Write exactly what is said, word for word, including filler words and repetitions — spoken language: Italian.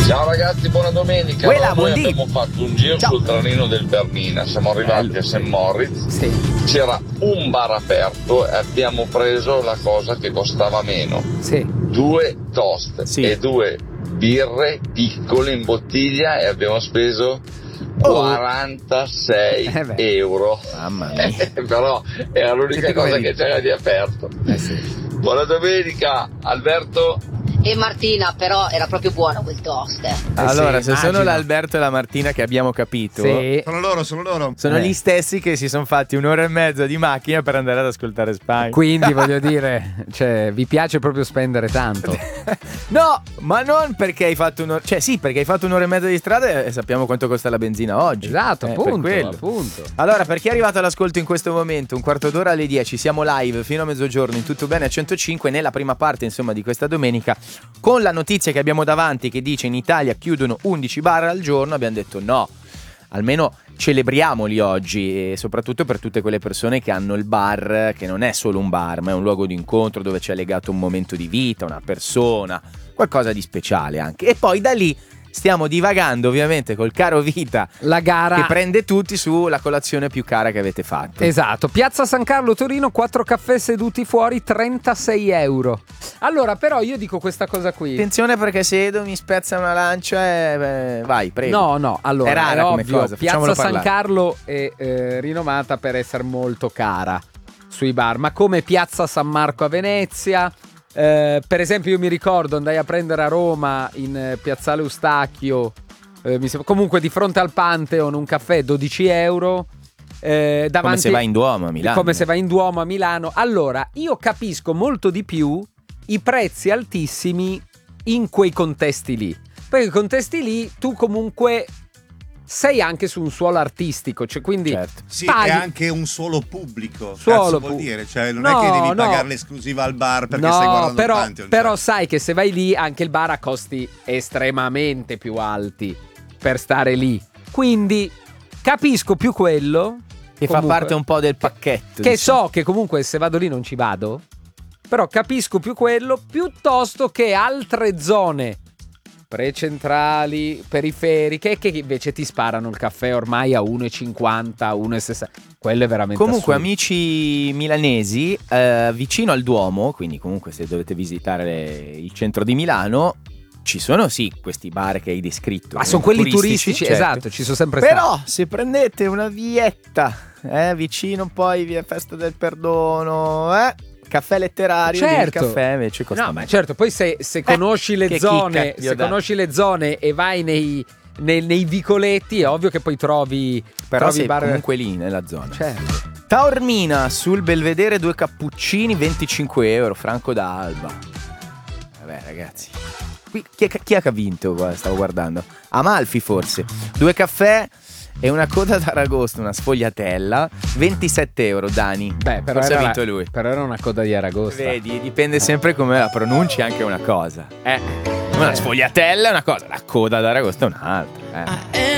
Ciao ragazzi, buona domenica. Quella, Noi buondì. abbiamo fatto un giro Ciao. sul tranino del Bernina, siamo arrivati Bello, a Saint Moritz, sì. c'era un bar aperto e abbiamo preso la cosa che costava meno, Sì. due toast Sì. e due birre piccole in bottiglia e abbiamo speso Oh. quarantasei Eh beh. euro. Mamma mia. Però era l'unica Senti come cosa ridi. che c'era di aperto. Eh sì. Buona domenica, Alberto. E Martina, però era proprio buono quel toast. eh. Allora, sì, se sono immagino. l'Alberto e la Martina che abbiamo capito, Sì. Sono loro, sono loro. sono Eh. gli stessi che si sono fatti un'ora e mezza di macchina per andare ad ascoltare Spine. Quindi voglio dire, cioè, vi piace proprio spendere tanto. No, ma non perché hai fatto un'ora, cioè sì, perché hai fatto un'ora e mezza di strada e sappiamo quanto costa la benzina oggi. Esatto, Eh, per appunto, quello. appunto. Allora, per chi è arrivato all'ascolto in questo momento, un quarto d'ora alle dieci, siamo live fino a mezzogiorno in Tutto Bene a centocinque, nella prima parte insomma di questa domenica, con la notizia che abbiamo davanti che dice in Italia chiudono undici bar al giorno. Abbiamo detto no, almeno celebriamoli oggi, e soprattutto per tutte quelle persone che hanno il bar, che non è solo un bar ma è un luogo di incontro dove c'è legato un momento di vita, una persona, qualcosa di speciale anche. E poi da lì stiamo divagando ovviamente col caro vita, La gara. che prende tutti sulla colazione più cara che avete fatto. Esatto, Piazza San Carlo Torino, quattro caffè seduti fuori, trentasei euro. Allora, però io dico questa cosa qui. Attenzione perché se Edo mi spezza una lancia e beh, vai, prego. No, no, allora È rara come ovvio, cosa, Piazza facciamolo San parlare. Carlo è eh, rinomata per essere molto cara sui bar, ma come Piazza San Marco a Venezia. Eh, per esempio io mi ricordo andai a prendere a Roma in eh, Piazzale Eustachio, eh, mi sembra- comunque di fronte al Pantheon, un caffè dodici euro. Eh, davanti, Come se vai in Duomo a Milano. come se vai in Duomo a Milano. Allora, io capisco molto di più i prezzi altissimi in quei contesti lì, perché i contesti lì tu comunque sei anche su un suolo artistico, cioè quindi Certo. Sì, paghi- è anche un suolo pubblico. Suolo Cazzo vuol pu- dire, cioè non No, è che devi no. pagare l'esclusiva al bar perché no, stai guardando però, il Pantheon. però cioè. sai che se vai lì anche il bar ha costi estremamente più alti per stare lì. Quindi capisco più quello Che fa comunque, parte un po' del pacchetto. che diciamo. so che comunque se vado lì non ci vado, però capisco più quello piuttosto che altre zone precentrali, periferiche, che invece ti sparano il caffè ormai a uno e cinquanta, uno e sessanta. Quello è veramente Comunque, assurdo. amici milanesi, eh, vicino al Duomo, quindi comunque se dovete visitare il centro di Milano, ci sono sì questi bar che hai descritto. Ma sono quelli turistici, certo. esatto, ci sono sempre stati. Però se prendete una vietta, eh, vicino poi via Festa del Perdono, eh, caffè letterario, Certo. il caffè invece costa No, ma meno. certo, poi se, se conosci le che zone, chicca vi ho se dato. conosci le zone e vai nei, nei, nei vicoletti, è ovvio che poi trovi, Però trovi sei bar. comunque lì nella zona. Certo. Taormina sul Belvedere, due cappuccini, venticinque euro, Franco d'Alba. Vabbè ragazzi, qui chi, è, chi è che ha vinto? Guarda, stavo guardando Amalfi forse. Due caffè e una coda d'aragosto, una sfogliatella, ventisette euro. Dani, Beh, però forse era, ha vinto la- lui. però era una coda di aragosta. Vedi, dipende sempre come la pronunci anche una cosa. Eh, una sfogliatella è una cosa, la coda d'aragosto è un'altra. Eh.